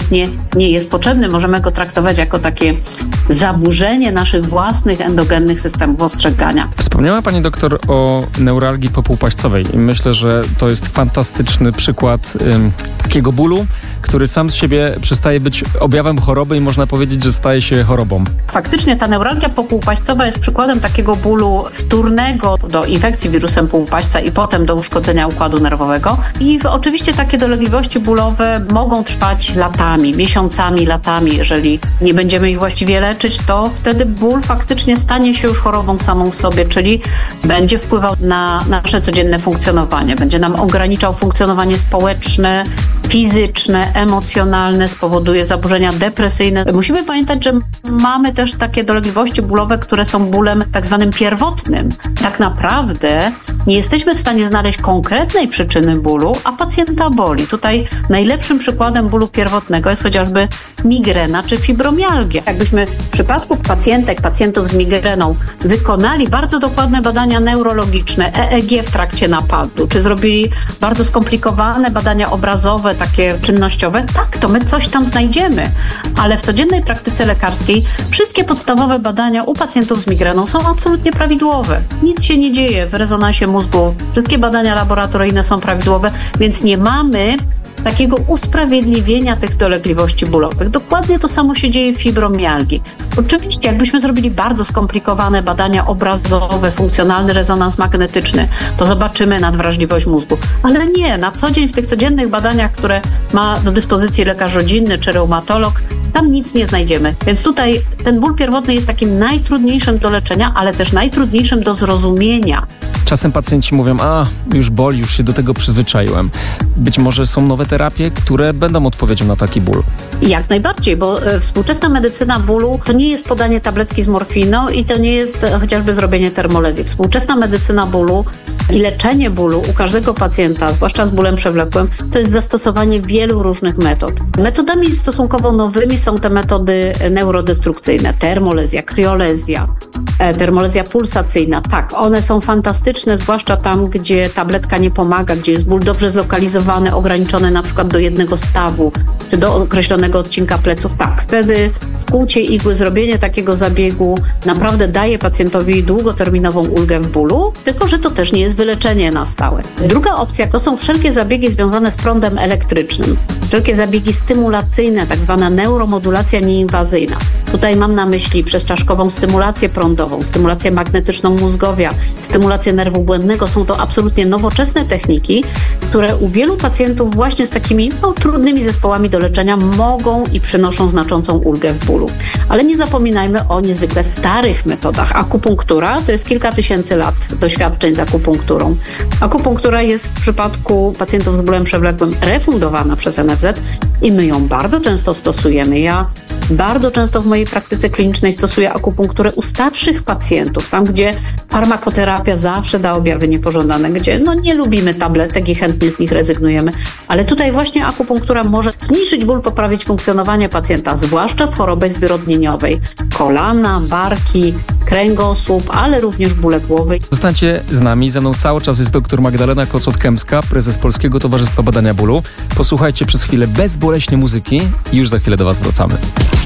absolutnie nie jest potrzebny. Możemy go traktować jako takie zaburzenie naszych własnych endogennych systemów ostrzegania. Wspomniała pani doktor o neuralgii popółpaścowej i myślę, że to jest fantastyczny przykład takiego bólu, który sam z siebie przestaje być objawem choroby i można powiedzieć, że staje się chorobą. Faktycznie ta neuralgia popółpaścowa jest przykładem takiego bólu wtórnego do infekcji wirusem półpaśca i potem do uszkodzenia układu nerwowego. I oczywiście takie dolegliwości bólowe mogą trwać latami, miesiącami, latami. Jeżeli nie będziemy ich właściwie leczyć, to wtedy ból faktycznie stanie się już chorobą samą w sobie, czyli będzie wpływał na nasze codzienne funkcjonowanie. Będzie nam ograniczał funkcjonowanie społeczne, fizyczne, emocjonalne, spowoduje zaburzenia depresyjne. Musimy pamiętać, że mamy też takie dolegliwości bólowe, które są bólem tak zwanym pierwotnym. Tak naprawdę nie jesteśmy w stanie znaleźć konkretnej przyczyny bólu, a pacjenta boli. Tutaj najlepszym przykładem bólu pierwotnego jest chociażby migrena czy fibromialgia. Jakbyśmy w przypadku pacjentów z migreną wykonali bardzo dokładne badania neurologiczne, EEG w trakcie napadu, czy zrobili bardzo skomplikowane badania obrazowe, takie czynnościowe, tak, to my coś tam znajdziemy. Ale w codziennej praktyce lekarskiej wszystkie podstawowe badania u pacjentów z migreną są absolutnie prawidłowe. Nic się nie dzieje w rezonansie mózgu. Wszystkie badania laboratoryjne są prawidłowe, więc nie mamy takiego usprawiedliwienia tych dolegliwości bólowych. Dokładnie to samo się dzieje w fibromialgii. Oczywiście, jakbyśmy zrobili bardzo skomplikowane badania obrazowe, funkcjonalny rezonans magnetyczny, to zobaczymy nadwrażliwość mózgu. Ale nie, na co dzień w tych codziennych badaniach, które ma do dyspozycji lekarz rodzinny czy reumatolog, tam nic nie znajdziemy. Więc tutaj ten ból pierwotny jest takim najtrudniejszym do leczenia, ale też najtrudniejszym do zrozumienia. Czasem pacjenci mówią, już boli, już się do tego przyzwyczaiłem. Być może są nowe terapie, które będą odpowiedzią na taki ból. Jak najbardziej, bo współczesna medycyna bólu to nie jest podanie tabletki z morfiną i to nie jest chociażby zrobienie termolezji. Współczesna medycyna bólu i leczenie bólu u każdego pacjenta, zwłaszcza z bólem przewlekłym, to jest zastosowanie wielu różnych metod. Metodami stosunkowo nowymi są te metody neurodestrukcyjne, termolezja, kriolezja, termolezja pulsacyjna. Tak, one są fantastyczne, zwłaszcza tam, gdzie tabletka nie pomaga, gdzie jest ból dobrze zlokalizowany, ograniczony na przykład do jednego stawu, czy do określonego odcinka pleców. Tak, wtedy wkłucie igły, zrobienie takiego zabiegu naprawdę daje pacjentowi długoterminową ulgę w bólu, tylko że to też nie jest wyleczenie na stałe. Druga opcja to są wszelkie zabiegi związane z prądem elektrycznym, wszelkie zabiegi stymulacyjne, tak zwana neuromodulacja nieinwazyjna. Tutaj mam na myśli przezczaszkową stymulację prądową, stymulację magnetyczną mózgowia, stymulację nerwu błędnego. Są to absolutnie nowoczesne techniki, które u wielu pacjentów właśnie z takimi trudnymi zespołami do leczenia mogą i przynoszą znaczącą ulgę w bólu. Ale nie zapominajmy o niezwykle starych metodach. Akupunktura to jest kilka tysięcy lat doświadczeń z akupunkturą. Akupunktura jest w przypadku pacjentów z bólem przewlekłym refundowana przez NFZ i my ją bardzo często stosujemy. Ja bardzo często w mojej praktyce klinicznej stosuję akupunkturę u starszych pacjentów, tam gdzie farmakoterapia zawsze da objawy niepożądane, gdzie nie lubimy tabletek i chętnie z nich rezygnujemy. Ale tutaj właśnie akupunktura może zmniejszyć ból, poprawić funkcjonowanie pacjenta, zwłaszcza w chorobie zwyrodnieniowej. Kolana, barki, kręgosłup, ale również bóle głowy. Zostańcie z nami. Ze mną cały czas jest dr Magdalena Kocot-Kępska, prezes Polskiego Towarzystwa Badania Bólu. Posłuchajcie przez chwilę bezboleśnie muzyki i już za chwilę do Was wracamy.